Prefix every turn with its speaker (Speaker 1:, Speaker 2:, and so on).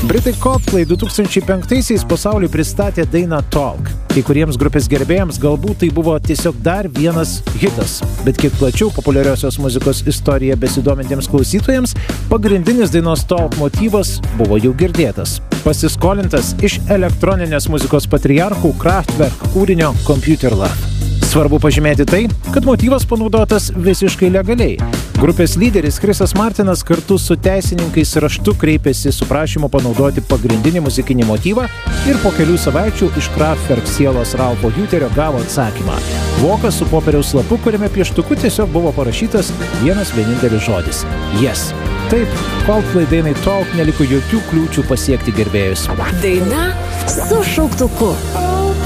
Speaker 1: Britai Coldplay 2005-aisiais pasauliui pristatė dainą Talk. Kai kuriems grupės gerbėjams galbūt tai buvo tiesiog dar vienas hitas, bet kiek plačiau populiariosios muzikos istorija besidomintiems klausytojams, pagrindinis dainos Talk motyvas buvo jau girdėtas. Pasiskolintas iš elektroninės muzikos patriarchų Kraftwerk kūrinio Computer Love. Svarbu pažymėti tai, kad motyvas panaudotas visiškai legaliai. Grupės lyderis Chrisas Martinas kartu su teisininkais raštu kreipėsi su prašymu panaudoti pagrindinį muzikinį motyvą ir po kelių savaičių iš Kraftwerk sielos Ralfo Hüterio gavo atsakymą. Vokas su popieriaus lapu, kuriame pieštuku tiesiog buvo parašytas vienas vienintelis žodis – Yes. Taip, Coldplay dainai Talk neliko jokių kliūčių pasiekti gerbėjus.
Speaker 2: Daina su šauktuku.